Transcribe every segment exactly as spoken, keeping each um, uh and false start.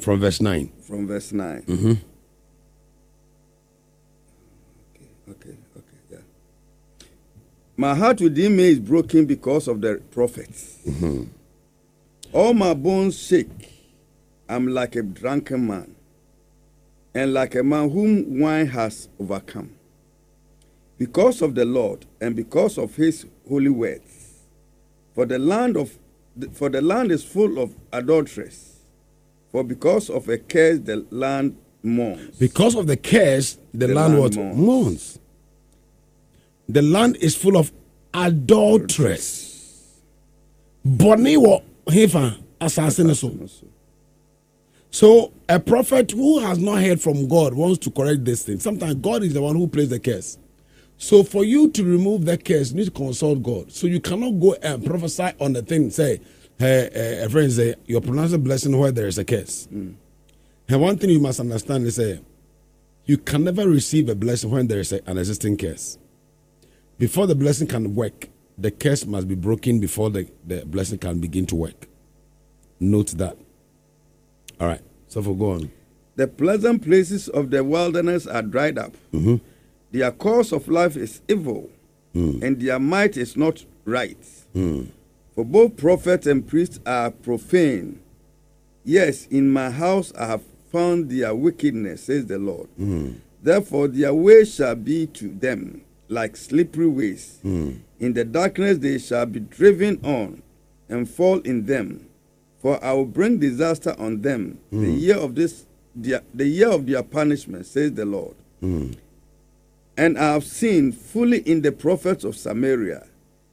From verse nine. From verse nine. Mm-hmm. Okay, okay, okay, yeah. My heart within me is broken because of the prophets. Mm-hmm. All my bones shake. I'm like a drunken man, and like a man whom wine has overcome. Because of the Lord and because of his holy words. For the land of for the land is full of adulteries. For because of a curse the land mourns. Because of the curse, the, the land, land what? Mourns. mourns. The land is full of adulteries. Boni wo hefa assassin so. So a prophet who has not heard from God wants to correct this thing. Sometimes God is the one who plays the curse. So for you to remove the curse, you need to consult God. So you cannot go and prophesy on the thing. Say, hey, a friend say, you're pronouncing blessing where there is a curse. Mm. And one thing you must understand is say, you can never receive a blessing when there is a, an existing curse. Before the blessing can work, the curse must be broken before the, the blessing can begin to work. Note that. All right. So for go on. The pleasant places of the wilderness are dried up. Mm-hmm. Their course of life is evil, mm. and their might is not right. Mm. For both prophets and priests are profane. Yes, in my house I have found their wickedness, says the Lord. Mm. Therefore their way shall be to them like slippery ways. Mm. In the darkness they shall be driven on and fall in them. For I will bring disaster on them, mm. the year of this, their, the year of their punishment, says the Lord. Mm. And I have seen fully in the prophets of Samaria.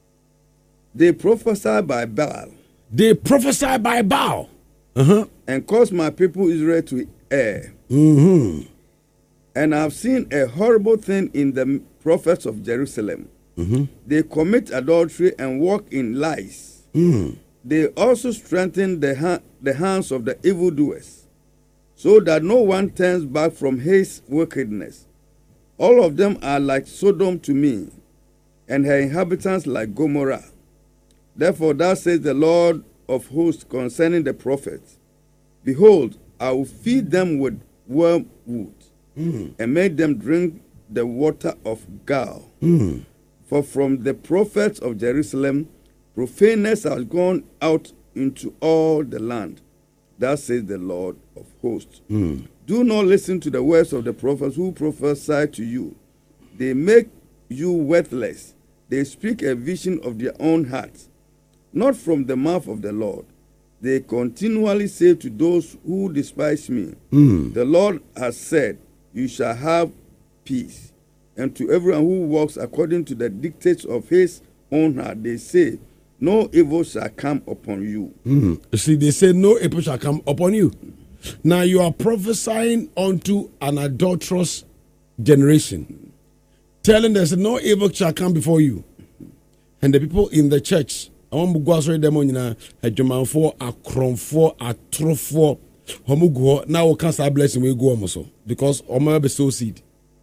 They prophesy by Baal. They prophesy by Baal. Uh-huh. And cause my people Israel to err. Mm-hmm. And I have seen a horrible thing in the prophets of Jerusalem. Mm-hmm. They commit adultery and walk in lies. Mm. They also strengthen the, ha- the hands of the evildoers, so that no one turns back from his wickedness. All of them are like Sodom to me, and her inhabitants like Gomorrah. Therefore, thus says the Lord of hosts concerning the prophets, behold, I will feed them with wormwood, mm. and make them drink the water of gall. Mm. For from the prophets of Jerusalem, profaneness has gone out into all the land. Thus says the Lord of hosts. Mm. Do not listen to the words of the prophets who prophesy to you. They make you worthless. They speak a vision of their own hearts, not from the mouth of the Lord. They continually say to those who despise me, mm. the Lord has said, you shall have peace. And to everyone who walks according to the dictates of his own heart, they say, no evil shall come upon you. Mm. See, they say no evil shall come upon you. Now you are prophesying unto an adulterous generation, telling us no evil shall come before you. And the people in the church, I want to go them on a German for a cron for a true for homugo. Now we can't start blessing we go almost because Oma be so seed.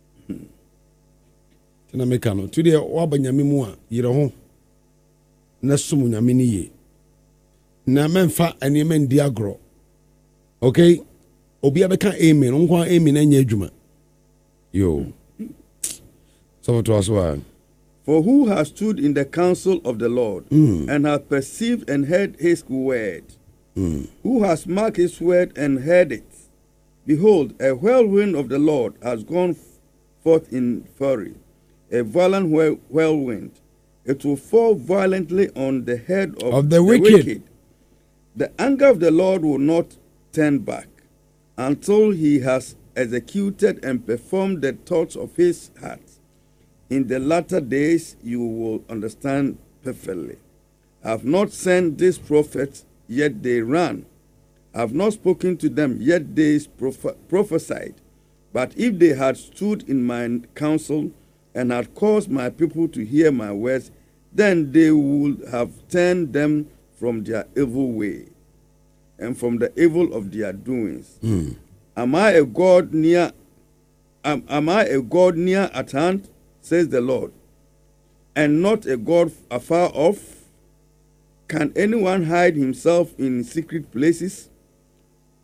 Tina mekano today wabanyamimu a yire ho na sumu nyamini ye na memfa enema ndi agro. Okay, obi abeka amen nkwa amen anya adwuma yo so to us why. For who has stood in the counsel of the Lord mm. and has perceived and heard his word? Mm. Who has marked his word and heard it? Behold, a whirlwind of the Lord has gone forth in fury, a violent whirlwind. It will fall violently on the head of, of the, the wicked. wicked. The anger of the Lord will not turn back until he has executed and performed the thoughts of his heart. In the latter days you will understand perfectly. I have not sent these prophets, yet they ran. I have not spoken to them, yet they proph- prophesied. But if they had stood in my counsel and had caused my people to hear my words, then they would have turned them from their evil way and from the evil of their doings. Mm. Am I a God near? Am, am I a God near at hand? Says the Lord, and not a God afar off? Can anyone hide himself in secret places?